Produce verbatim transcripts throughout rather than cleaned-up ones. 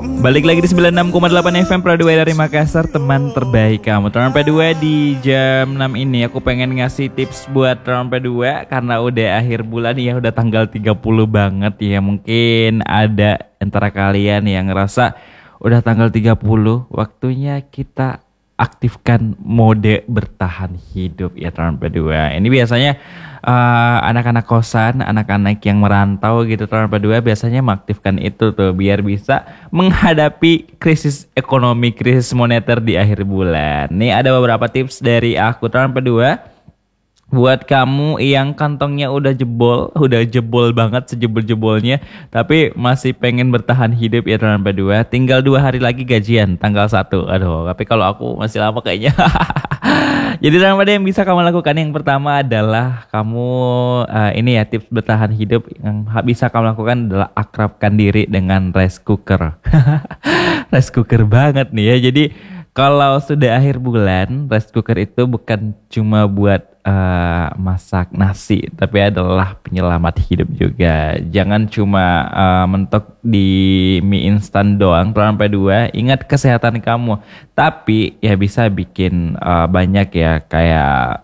Balik lagi di sembilan puluh enam koma delapan F M Pro dua dari Makassar, teman terbaik kamu. Teman P dua di jam enam ini aku pengen ngasih tips buat teman P dua karena udah akhir bulan ya, udah tanggal tiga puluh banget ya. Mungkin ada antara kalian yang ngerasa udah tanggal tiga puluh, waktunya kita aktifkan mode bertahan hidup ya teman P dua. Ini biasanya uh, anak-anak kosan, anak-anak yang merantau gitu teman P dua biasanya mengaktifkan itu tuh biar bisa menghadapi krisis ekonomi, krisis moneter di akhir bulan. Nih ada beberapa tips dari aku teman P dua. Buat kamu yang kantongnya udah jebol, udah jebol banget sejebol-jebolnya, tapi masih pengen bertahan hidup ya teman P dua. Tinggal dua hari lagi gajian, tanggal satu. Aduh, tapi kalau aku masih lama kayaknya. Jadi teman P dua yang bisa kamu lakukan yang pertama adalah kamu, uh, ini ya tips bertahan hidup yang bisa kamu lakukan adalah akrabkan diri dengan rice cooker. Rice cooker banget nih ya, jadi kalau sudah akhir bulan, rice cooker itu bukan cuma buat uh, masak nasi, tapi adalah penyelamat hidup juga. Jangan cuma uh, mentok di mie instan doang, teman P dua. Ingat kesehatan kamu. Tapi ya bisa bikin uh, banyak ya, kayak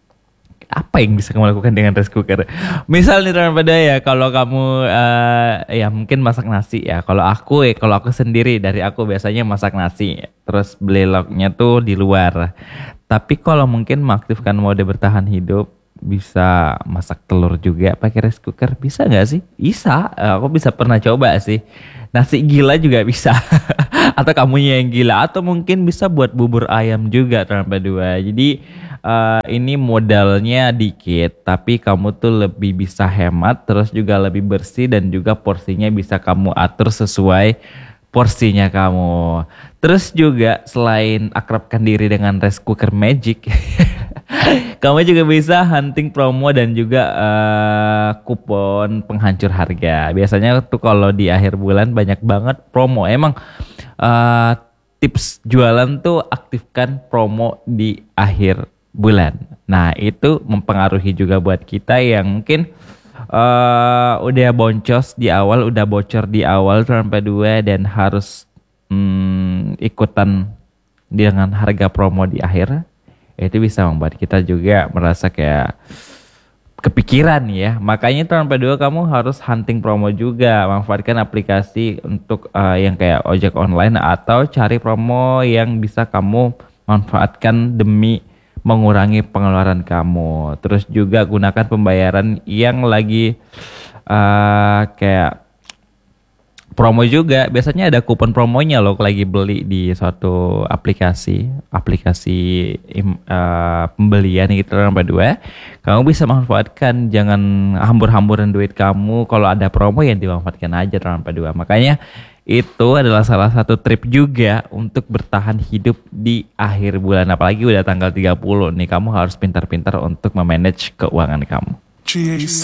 apa yang bisa kamu lakukan dengan rice cooker? Misal nih teman P dua ya, kalau kamu uh, ya mungkin masak nasi ya. Kalau aku ya, kalau aku sendiri dari aku biasanya masak nasi, terus beli lauknya tuh di luar. Tapi kalau mungkin mengaktifkan mode bertahan hidup, bisa masak telur juga pakai rice cooker, bisa nggak sih? Bisa, aku bisa pernah coba sih. Nasi gila juga bisa. Atau kamunya yang gila, atau mungkin bisa buat bubur ayam juga teman P dua. Jadi Uh, ini modalnya dikit, tapi kamu tuh lebih bisa hemat, terus juga lebih bersih, dan juga porsinya bisa kamu atur sesuai porsinya kamu. Terus juga selain akrabkan diri dengan rice cooker magic, kamu juga bisa hunting promo dan juga uh, kupon penghancur harga. Biasanya tuh kalau di akhir bulan banyak banget promo. Emang uh, tips jualan tuh aktifkan promo di akhir bulan. Nah itu mempengaruhi juga buat kita yang mungkin uh, udah boncos di awal, udah bocor di awal teman P dua dan harus hmm, ikutan dengan harga promo di akhir. Itu bisa membuat kita juga merasa kayak kepikiran ya. Makanya teman P dua kamu harus hunting promo juga, manfaatkan aplikasi untuk uh, yang kayak ojek online, atau cari promo yang bisa kamu manfaatkan demi mengurangi pengeluaran kamu. Terus juga gunakan pembayaran yang lagi uh, kayak promo juga. Biasanya ada kupon promonya loh lagi beli di suatu aplikasi, aplikasi uh, pembelian gitu teman P dua. Kamu bisa manfaatkan, jangan hambur-hamburin duit kamu. Kalau ada promo yang dimanfaatkan aja teman P dua. Makanya itu adalah salah satu trip juga untuk bertahan hidup di akhir bulan. Apalagi udah tanggal tiga puluh nih, kamu harus pintar-pintar untuk memanage keuangan kamu.